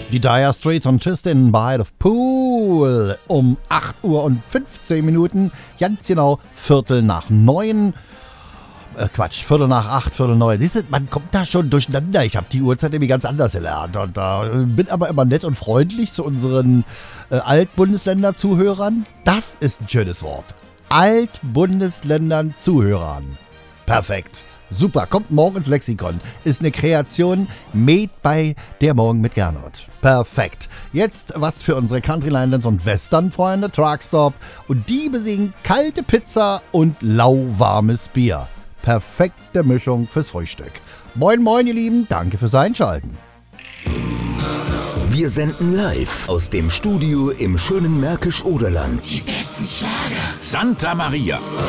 Die Dire Straits und Tristan by the Pool um 8 Uhr und 15 Minuten, ganz genau Viertel nach 9. Viertel nach 8, Viertel 9. Siehst du, man kommt da schon durcheinander. Ich habe die Uhrzeit irgendwie ganz anders gelernt. Und bin aber immer nett und freundlich zu unseren Altbundesländer-Zuhörern. Das ist ein schönes Wort. Altbundesländern-Zuhörern. Perfekt. Super, kommt morgen ins Lexikon. Ist eine Kreation made by der Morgen mit Gernot. Perfekt. Jetzt was für unsere Countrylanders und Western-Freunde, Truckstop. Und die besingen kalte Pizza und lauwarmes Bier. Perfekte Mischung fürs Frühstück. Moin, moin, ihr Lieben. Danke fürs Einschalten. Wir senden live aus dem Studio im schönen Märkisch-Oderland. Die besten Schlager. Santa Maria.